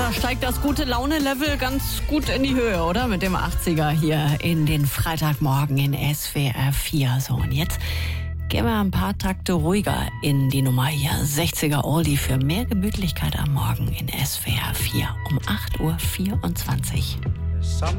Da steigt das gute Laune-Level ganz gut in die Höhe, oder? Mit dem 80er hier in den Freitagmorgen in SWR 4. So, und jetzt gehen wir ein paar Takte ruhiger in die Nummer hier. 60er Oldie für mehr Gemütlichkeit am Morgen in SWR 4 um 8.24 Uhr.